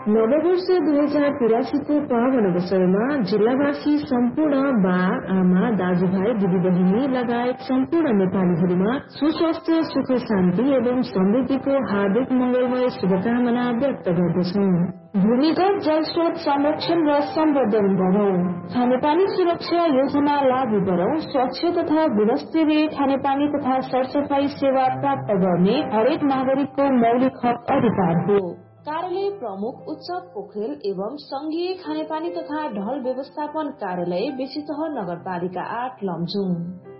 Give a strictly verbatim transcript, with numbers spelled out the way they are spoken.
नववर्ष दुई हजार तिरासी को पावन अवसरमा जिल्लावासी सम्पूर्ण बा आमा दाजुभाइ दिदीबहिनी लगायत सम्पूर्ण नेपालीहरूमा सुस्वास्थ्य सुख शान्ति एवं समृद्धिको हार्दिक मंगलमय शुभकामना व्यक्त गर्दछौं। भूमिगत जलस्रोत संरक्षण र सम्वर्धन गरौं, खानेपानी सुरक्षा योजना लागू गरौं, स्वच्छ तथा गुणस्तरीय खानेपानी तथा सरसफाई सेवा प्राप्त गर्ने हरेक नागरिकको मौलिक हक अधिकार हो। कार्यालय प्रमुख उत्सव पोखरेल एवं संघीय खानेपानी तथा ढल व्यवस्थापन कार्यालय बेसीतह नगरपालिका आठ लमजुङ।